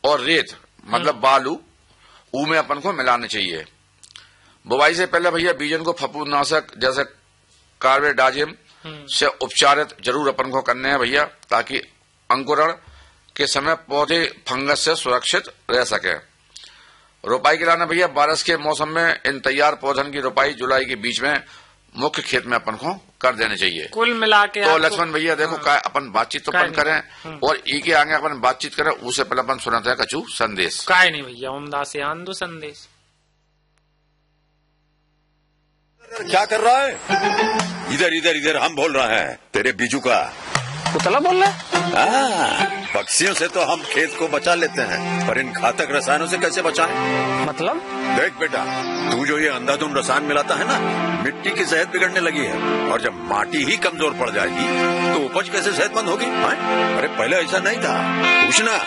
और रेत मतलब बालू ऊ में अपन को मिलाने चाहिए। बुवाई से पहले भैया बीजन को फफूंदनाशक जैसे कार्बेडाजिम से उपचारित जरूर अपन को करने हैं भैया, ताकि अंकुरण के समय पौधे फंगस से सुरक्षित रह सके। रोपाई के लाना भैया बारिश के मौसम में इन तैयार पौधन की रोपाई जुलाई के बीच में मुख्य खेत में अपन को कर देने चाहिए। कुल मिला के तो लक्ष्मण भैया देखो का अपन बातचीत तो अपन करें और ई के आगे अपन बातचीत करें, उससे पहले अपन सुनाते हैं कछु संदेश। काय नहीं भैया, उम्दा से आंदो संदेश। क्या कर रहा है? इधर इधर इधर हम बोल रहे हैं तेरे बीजू का। पुतला बोल रहा है? पक्षियों से तो हम खेत को बचा लेते हैं, पर इन घातक रसायनों से कैसे बचाएं? मतलब? देख बेटा, तू जो ये अंधाधुंध रसायन मिलाता है ना, मिट्टी की सेहत बिगड़ने लगी है, और जब माटी ही कमजोर पड़ जाएगी तो उपज कैसे सेहतमंद होगी? अरे पहले ऐसा नहीं था, पूछना।